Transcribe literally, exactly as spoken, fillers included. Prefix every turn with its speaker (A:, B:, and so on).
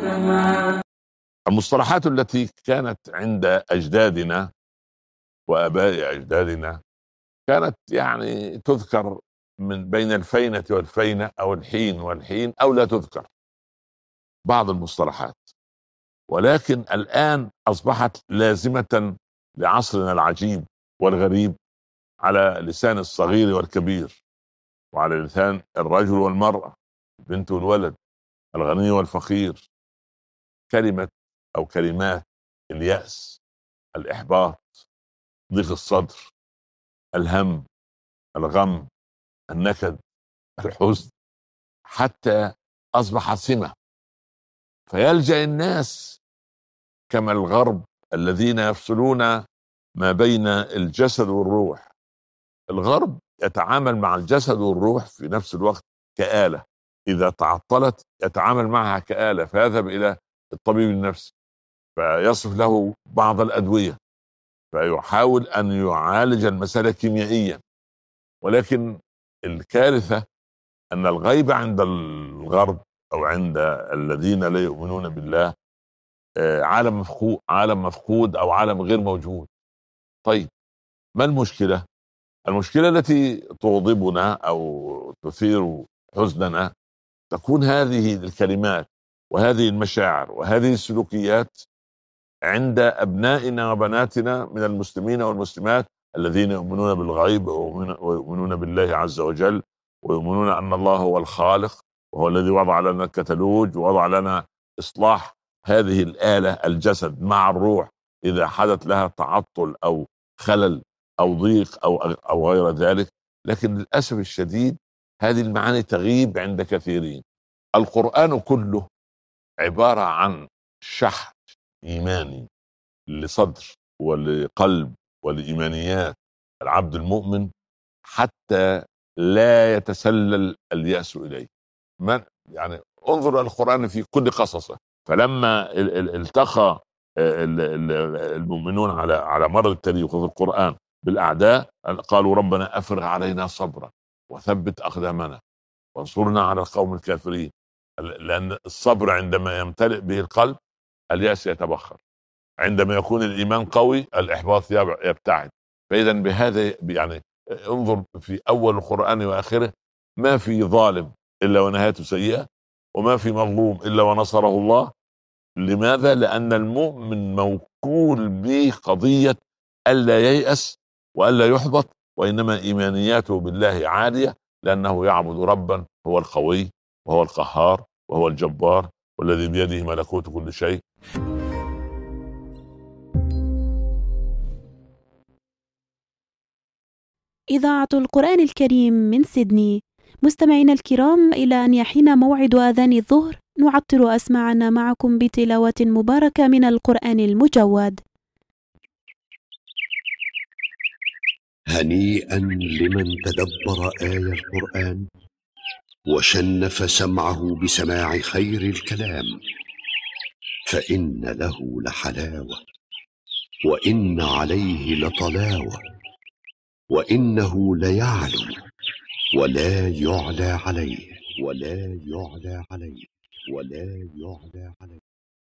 A: المصطلحات التي كانت عند أجدادنا وآباء أجدادنا كانت يعني تذكر من بين الفينة والفينة أو الحين والحين، أو لا تذكر بعض المصطلحات، ولكن الآن أصبحت لازمة لعصرنا العجيب والغريب، على لسان الصغير والكبير، وعلى لسان الرجل والمرأة، البنت والولد، الغني والفقير. كلمة أو كلمات اليأس، الإحباط، ضيق الصدر، الهم، الغم، النكد، الحزن، حتى أصبح سمة، فيلجأ الناس كما الغرب الذين يفصلون ما بين الجسد والروح. الغرب يتعامل مع الجسد والروح في نفس الوقت كآلة، إذا تعطلت يتعامل معها كآلة، فيذهب إلى الطبيب النفسي فيصف له بعض الأدوية، فيحاول أن يعالج المسألة كيميائيا. ولكن الكارثة أن الغيب عند الغرب أو عند الذين لا يؤمنون بالله عالم مفقود، عالم مفقود أو عالم غير موجود. طيب، ما المشكلة؟ المشكلة التي تغضبنا أو تثير حزننا تكون هذه الكلمات وهذه المشاعر وهذه السلوكيات عند أبنائنا وبناتنا من المسلمين والمسلمات الذين يؤمنون بالغيب ويؤمنون بالله عز وجل، ويؤمنون أن الله هو الخالق وهو الذي وضع لنا الكتالوج ووضع لنا إصلاح هذه الآلة الجسد مع الروح إذا حدث لها تعطل أو خلل أو ضيق أو أو غير ذلك. لكن للأسف الشديد هذه المعاني تغيب عند كثيرين. القرآن كله عبارة عن شحن إيماني لصدر ولقلب ولإيمانيات العبد المؤمن حتى لا يتسلل اليأس إليه. من يعني انظر القرآن في كل قصصه، فلما التقى المؤمنون على على مر التاريخ في القرآن بالأعداء قالوا ربنا أفرغ علينا صبرا وثبت أقدامنا وانصرنا على القوم الكافرين. لأن الصبر عندما يمتلئ به القلب اليأس يتبخر، عندما يكون الإيمان قوي الإحباط يبتعد. فإذا بهذا يعني انظر في أول القرآن وآخره، ما في ظالم إلا ونهايته سيئة، وما في مظلوم إلا ونصره الله. لماذا؟ لأن المؤمن موكول بقضية ألا ييأس وألا يحبط، وإنما إيمانياته بالله عالية، لأنه يعبد ربا هو القوي وهو القهار وهو الجبار والذي بيده ملكوت كل شيء.
B: إذاعة القرآن الكريم من سيدني. مستمعينا الكرام، إلى أن يحين موعد آذان الظهر نعطر أسماعنا معكم بتلاوة مباركة من القرآن المجود.
C: هنيئا لمن تدبر آي القرآن وشنف سمعه بسماع خير الكلام، فإن له لحلاوة وإن عليه لطلاوة، وإنه ليعلو ولا يعلى عليه ولا يعلى عليه ولا يعلى عليه.